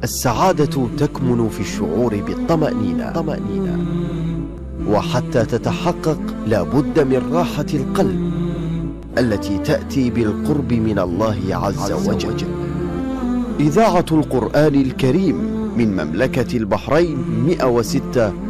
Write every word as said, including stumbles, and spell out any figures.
السعادة تكمن في الشعور بالطمأنينة طمأنينة. وحتى تتحقق لا بد من راحة القلب التي تأتي بالقرب من الله عز وجل. إذاعة القرآن الكريم من مملكة البحرين مئة وستة